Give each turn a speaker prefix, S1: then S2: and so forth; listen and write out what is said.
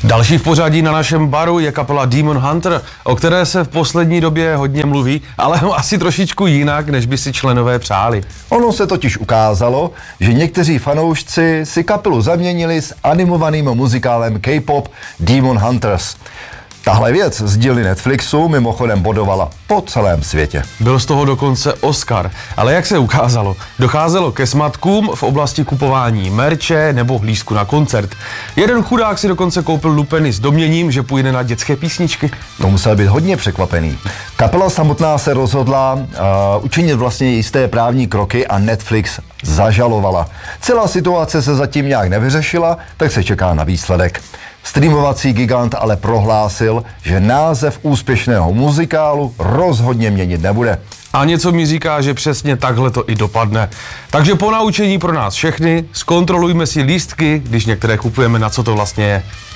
S1: Další v pořadí na našem baru je kapela Demon Hunter, o které se v poslední době hodně mluví, ale asi trošičku jinak, než by si členové přáli.
S2: Ono se totiž ukázalo, že někteří fanoušci si kapelu zaměnili s animovaným muzikálem K-pop Demon Hunters. Tahle věc z dílny Netflixu mimochodem bodovala po celém světě.
S1: Byl z toho dokonce Oscar, ale jak se ukázalo, docházelo ke smatkům v oblasti kupování merče nebo lístku na koncert. Jeden chudák si dokonce koupil lupeny s domněním, že půjde na dětské písničky.
S2: To musel být hodně překvapený. Kapela samotná se rozhodla učinit vlastně jisté právní kroky a Netflix zažalovala. Celá situace se zatím nějak nevyřešila, tak se čeká na výsledek. Streamovací gigant ale prohlásil, že název úspěšného muzikálu rozhodně měnit nebude.
S1: A něco mi říká, že přesně takhle to i dopadne. Takže ponaučení pro nás všechny, zkontrolujme si lístky, když některé kupujeme, na co to vlastně je.